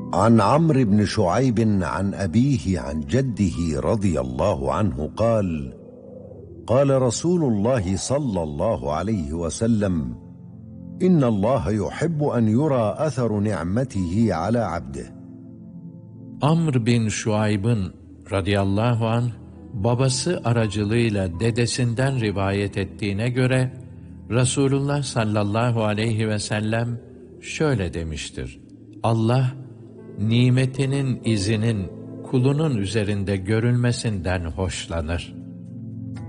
عن عمرو بن شعيب عن أبيه عن جده رضي الله عنه قال: قال رسول الله صلى الله عليه وسلم: إن الله يحب أن يرى أثر نعمته على عبده. Amr bin Şuayb'ın radıyallahu anh, babası aracılığıyla dedesinden rivayet ettiğine göre, Resulullah sallallahu aleyhi ve sellem şöyle demiştir: Allah, nimetinin izinin kulunun üzerinde görülmesinden hoşlanır.